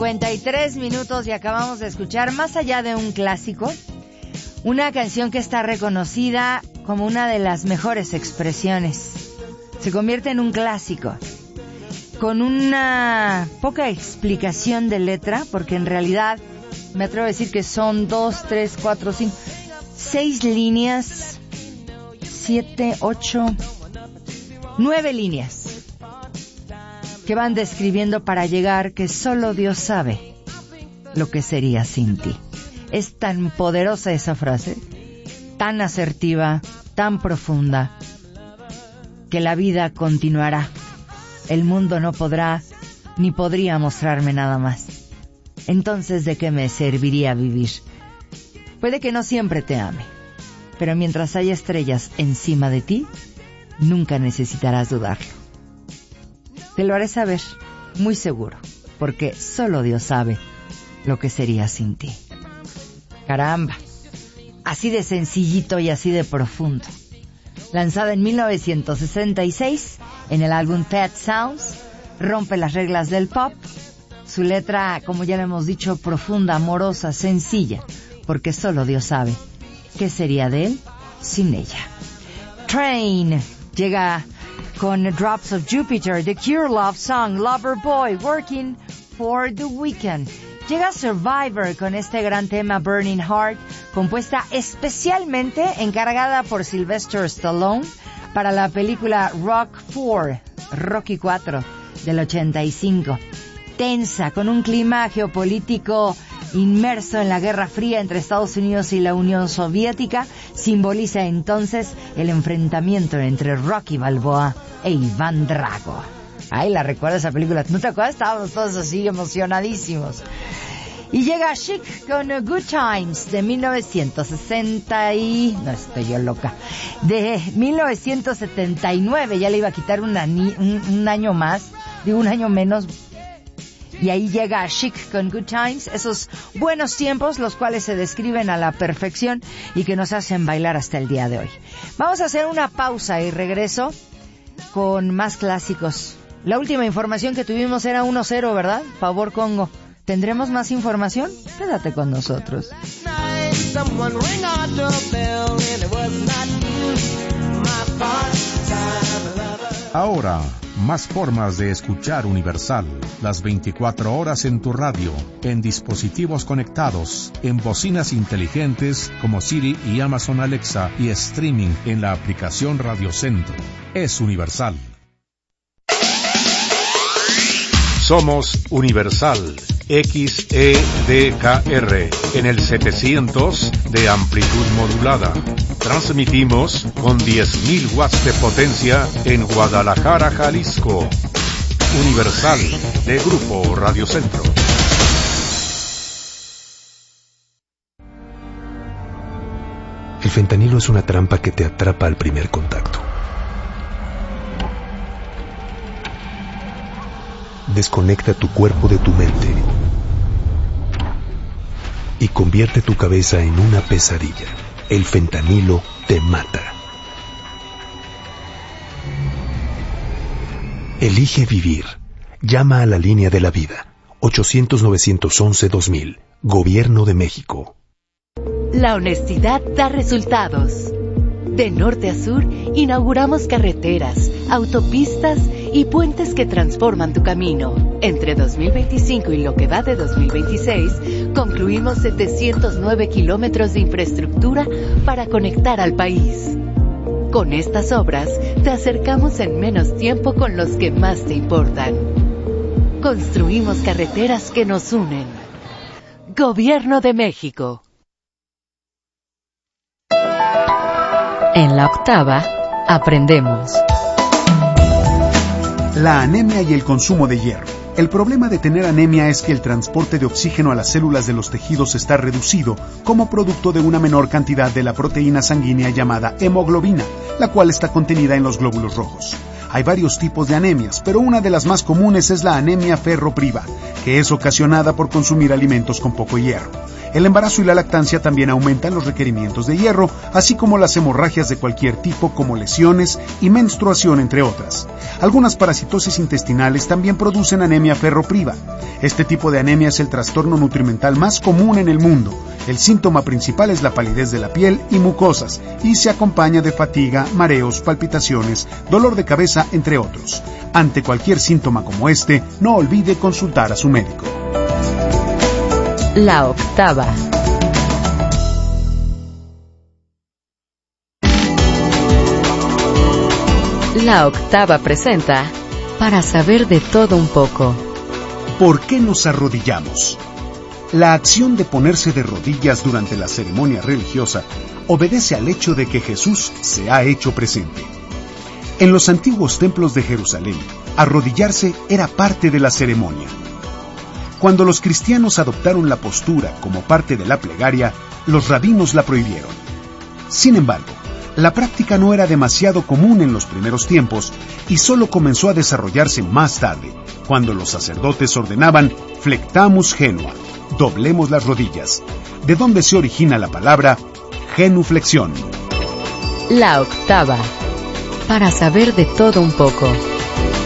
53 minutos y acabamos de escuchar, más allá de un clásico, una canción que está reconocida como una de las mejores expresiones. Se convierte en un clásico, con una poca explicación de letra, porque en realidad me atrevo a decir que son 2, 3, 4, 5, 6 líneas, 7, 8, 9 líneas que van describiendo para llegar que solo Dios sabe lo que sería sin ti. Es tan poderosa esa frase, tan asertiva, tan profunda, que la vida continuará. El mundo no podrá ni podría mostrarme nada más. Entonces, ¿de qué me serviría vivir? Puede que no siempre te ame, pero mientras haya estrellas encima de ti, nunca necesitarás dudarlo. Te lo haré saber, muy seguro, porque solo Dios sabe lo que sería sin ti. Caramba, así de sencillito y así de profundo. Lanzada en 1966 en el álbum Pet Sounds, rompe las reglas del pop. Su letra, como ya lo hemos dicho, profunda, amorosa, sencilla, porque solo Dios sabe qué sería de él sin ella. Train llega con Drops of Jupiter, The Cure Love Song, Lover Boy, Working for the Weekend. Llega Survivor con este gran tema Burning Heart, compuesta especialmente, encargada por Sylvester Stallone para la película Rocky 4 del 85. Tensa, con un clima geopolítico inmerso en la Guerra Fría entre Estados Unidos y la Unión Soviética, simboliza entonces el enfrentamiento entre Rocky Balboa e Iván Drago. Ay, la recuerdo esa película. ¿No te acuerdas? Estábamos todos así emocionadísimos. Y llega Chic con Good Times de 1960 y... No, estoy yo loca. De 1979. Ya le iba a quitar un año más. Digo, un año menos. Y ahí llega Chic con Good Times, esos buenos tiempos, los cuales se describen a la perfección y que nos hacen bailar hasta el día de hoy. Vamos a hacer una pausa y regreso con más clásicos. La última información que tuvimos era 1-0, ¿verdad? Favor Congo. ¿Tendremos más información? Quédate con nosotros. Ahora, más formas de escuchar Universal, las 24 horas en tu radio, en dispositivos conectados, en bocinas inteligentes como Siri y Amazon Alexa y streaming en la aplicación Radio Centro. Es Universal. Somos Universal XEDKR en el 700 de amplitud modulada. Transmitimos con 10.000 watts de potencia en Guadalajara, Jalisco. Universal, de Grupo Radio Centro. El fentanilo es una trampa que te atrapa al primer contacto. Desconecta tu cuerpo de tu mente y convierte tu cabeza en una pesadilla. El fentanilo te mata. Elige vivir. Llama a la línea de la vida. 800-911-2000. Gobierno de México. La honestidad da resultados. De norte a sur, inauguramos carreteras, autopistas y puentes que transforman tu camino. Entre 2025 y lo que va de 2026, concluimos 709 kilómetros de infraestructura para conectar al país. Con estas obras, te acercamos en menos tiempo con los que más te importan. Construimos carreteras que nos unen. Gobierno de México. En la octava, aprendemos. La anemia y el consumo de hierro. El problema de tener anemia es que el transporte de oxígeno a las células de los tejidos está reducido como producto de una menor cantidad de la proteína sanguínea llamada hemoglobina, la cual está contenida en los glóbulos rojos. Hay varios tipos de anemias, pero una de las más comunes es la anemia ferropriva, que es ocasionada por consumir alimentos con poco hierro. El embarazo y la lactancia también aumentan los requerimientos de hierro, así como las hemorragias de cualquier tipo como lesiones y menstruación, entre otras. Algunas parasitosis intestinales también producen anemia ferropriva. Este tipo de anemia es el trastorno nutrimental más común en el mundo. El síntoma principal es la palidez de la piel y mucosas, y se acompaña de fatiga, mareos, palpitaciones, dolor de cabeza, entre otros. Ante cualquier síntoma como este, no olvide consultar a su médico. La octava. La octava presenta Para saber de todo un poco. ¿Por qué nos arrodillamos? La acción de ponerse de rodillas durante la ceremonia religiosa obedece al hecho de que Jesús se ha hecho presente. En los antiguos templos de Jerusalén, arrodillarse era parte de la ceremonia. Cuando los cristianos adoptaron la postura como parte de la plegaria, los rabinos la prohibieron. Sin embargo, la práctica no era demasiado común en los primeros tiempos y solo comenzó a desarrollarse más tarde, cuando los sacerdotes ordenaban flectamus genua, doblemos las rodillas, de donde se origina la palabra genuflexión. La octava. Para saber de todo un poco.